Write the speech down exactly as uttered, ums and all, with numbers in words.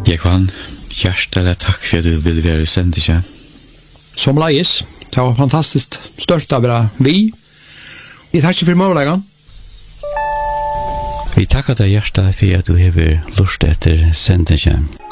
Jeg kan hjertelig takk for at du vil være i sendingen. Som leis, det var fantastiskt stort av dere vi. Vi takker for målleggen. Vi takker deg hjertelig for at du har lyst etter sendingen.